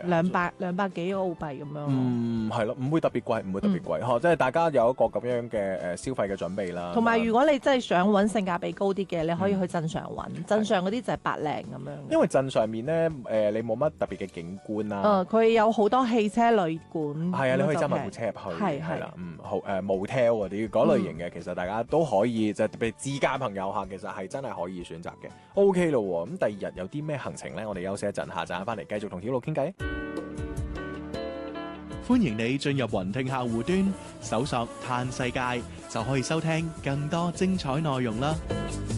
200幾澳幣咁樣。 係咯，唔會特別貴，唔會特別貴，即係大家有一個咁樣嘅消費嘅準備啦。 同埋如果你真係想揾性價比高啲嘅，你可以去鎮上揾，鎮上嗰啲就係百零咁樣。 因為鎮上面咧，你冇乜特別嘅景觀啦。 佢有好多汽車旅館。 係啊，你可以揸埋部車入去。係啦，好motel 嗰啲嗰類型嘅，其實大家都可以，就特別自駕朋友嚇，其實係真係可以選擇嘅。OK 咯喎，咁第二日有啲咩行程咧？我哋休息一陣，下陣翻嚟繼續同曉露傾偈。 歡迎你進入雲聽客戶端，搜索嘆世界，就可以收聽更多精彩內容啦。